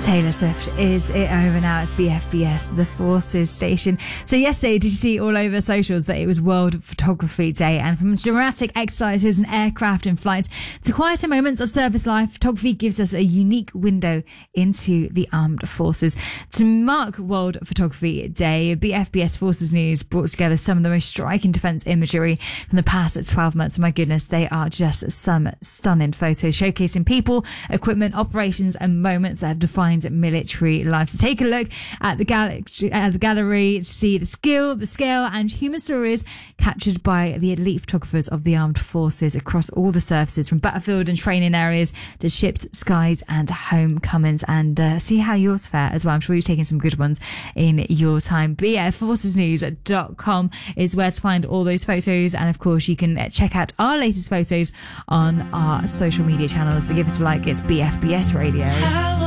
Taylor Swift is it over now. It's BFBS, the Forces station. So yesterday, did you see all over socials that it was World Photography Day? And from dramatic exercises and aircraft in flight to quieter moments of service life, photography gives us a unique window into the armed forces. To mark World Photography Day, BFBS Forces News brought together some of the most striking defence imagery from the past 12 months. My goodness, they are just some stunning photos showcasing people, equipment, operations and moments that have defined military life. So take a look at the gallery to see the skill, the scale and human stories captured by the elite photographers of the armed forces across all the surfaces, from battlefield and training areas to ships, skies and homecomings, and see how yours fare as well. I'm sure you've taken some good ones in your time. But yeah, forcesnews.com is where to find all those photos, and of course you can check out our latest photos on our social media channels. So give us a like. It's BFBS Radio.